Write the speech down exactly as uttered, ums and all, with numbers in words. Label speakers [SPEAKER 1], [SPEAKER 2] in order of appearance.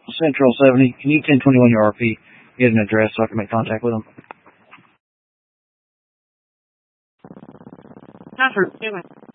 [SPEAKER 1] Central seventy. Can you ten twenty-one your R P? Get an address so I can make contact with them.
[SPEAKER 2] Not for doing.